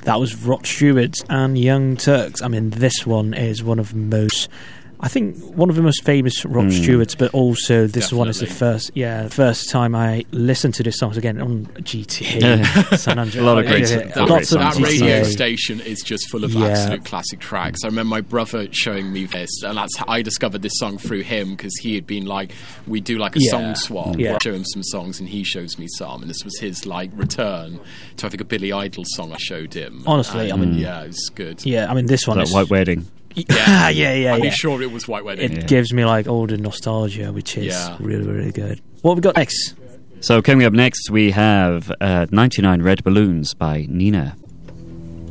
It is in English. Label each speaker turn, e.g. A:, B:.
A: That was Rod Stewart and Young Turks. I mean, this one is one of the most famous Rod Stewarts, but also this one is the first time I listened to this song again on GTA San Andreas.
B: A lot of great
C: songs. That radio
A: GTA.
C: Station is just full of absolute classic tracks. I remember my brother showing me this, and that's how I discovered this song through him, because he had been like, we do like a song swap. I show him some songs and he shows me some, and this was his like return to, I think, a Billy Idol song I showed him.
A: Honestly,
C: and, it was good.
A: Yeah, I mean, this one
B: That
A: is
B: White Wedding.
C: I'm sure it was White Wedding.
A: It gives me like all the nostalgia, which is really, really good. What have we got next?
B: So coming up next, we have 99 Red Balloons by Nina.